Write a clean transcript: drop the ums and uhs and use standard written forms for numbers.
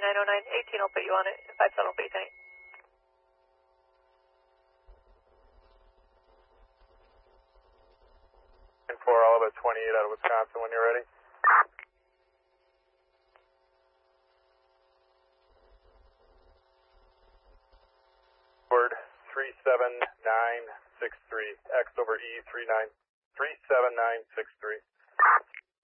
3909, 18 will put you on it, 57 will put you tonight. And 4, all about 28 out of Wisconsin when you're ready. Word 37963, X over E 37963.